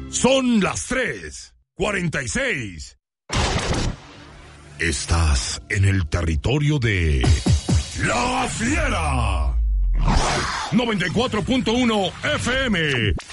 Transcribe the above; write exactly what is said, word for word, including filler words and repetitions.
Son las tres cuarenta y seis. Estás en el territorio de La Fiera. noventa y cuatro punto uno F M.